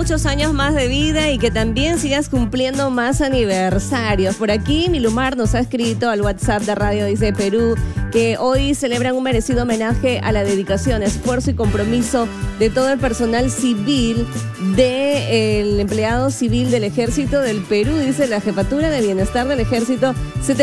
muchos años más de vida y que también sigas cumpliendo más aniversarios. Por aquí Milumar nos ha escrito al WhatsApp de Radio Disney Perú que hoy celebran un merecido homenaje a la dedicación, esfuerzo y compromiso de todo el personal civil del empleado civil del Ejército del Perú, dice la Jefatura de Bienestar del Ejército,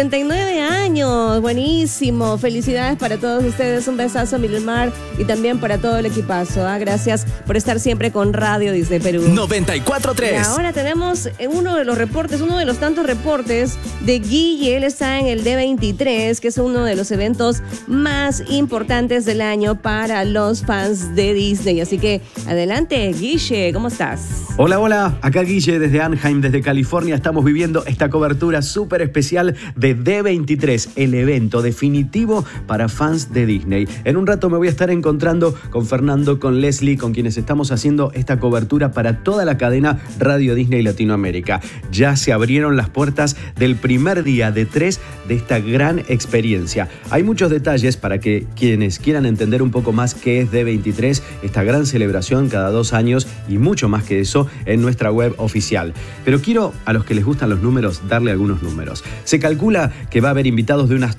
79 años, buenísimo, felicidades para todos ustedes, un besazo Milumar y también para todo el equipazo, gracias por estar siempre con Radio Disney Perú. 94.3. Y ahora tenemos uno de los reportes, uno de los tantos reportes de Guille, él está en el D23, que es uno de los eventos más importantes del año para los fans de Disney, así que adelante Guille, ¿cómo estás? Hola, acá Guille desde Anaheim, desde California, estamos viviendo esta cobertura súper especial de D23, el evento definitivo para fans de Disney. En un rato me voy a estar encontrando con Fernando, con Leslie, con quienes estamos haciendo esta cobertura para toda la cadena Radio Disney Latinoamérica. Ya se abrieron las puertas del primer día de 3 de esta gran experiencia. Hay muchos detalles para que quienes quieran entender un poco más qué es D23, esta gran celebración cada 2 años y mucho más que eso en nuestra web oficial. Pero quiero, a los que les gustan los números, darle algunos números. Se calcula que va a haber invitados de unos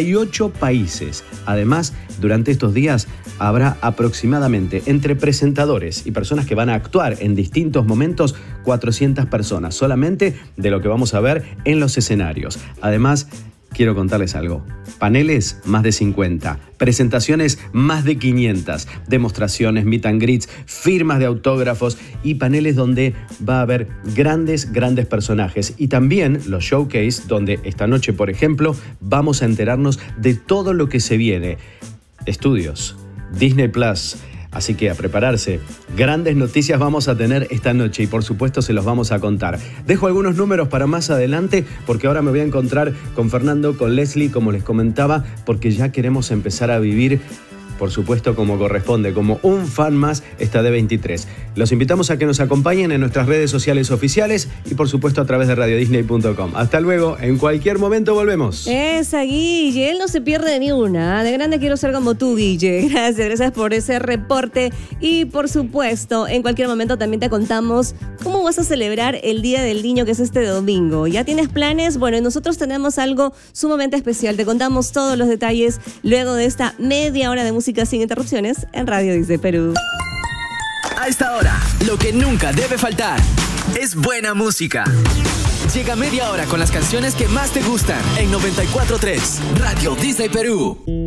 38 países. Además, durante estos días habrá aproximadamente entre presentadores y personas que van a actuar en distintos momentos 400 personas, solamente de lo que vamos a ver en los escenarios. Además, quiero contarles algo. Paneles, más de 50. Presentaciones, más de 500. Demostraciones, meet and greets, firmas de autógrafos y paneles donde va a haber grandes personajes. Y también los showcase, donde esta noche, por ejemplo, vamos a enterarnos de todo lo que se viene. Estudios, Disney Plus. Así que a prepararse. Grandes noticias vamos a tener esta noche y por supuesto se los vamos a contar. Dejo algunos números para más adelante porque ahora me voy a encontrar con Fernando, con Leslie, como les comentaba, porque ya queremos empezar a vivir, por supuesto, como corresponde, como un fan más esta D23. Los invitamos a que nos acompañen en nuestras redes sociales oficiales y por supuesto a través de radiodisney.com. Hasta luego, en cualquier momento volvemos. Esa Guille, él no se pierde ni una. De grande quiero ser como tú, Guille. Gracias por ese reporte y por supuesto, en cualquier momento también te contamos cómo vas a celebrar el Día del Niño, que es este domingo. ¿Ya tienes planes? Bueno, nosotros tenemos algo sumamente especial. Te contamos todos los detalles luego de esta media hora de música sin interrupciones en Radio Disney Perú. A esta hora, lo que nunca debe faltar es buena música. Llega media hora con las canciones que más te gustan en 94.3 Radio Disney Perú.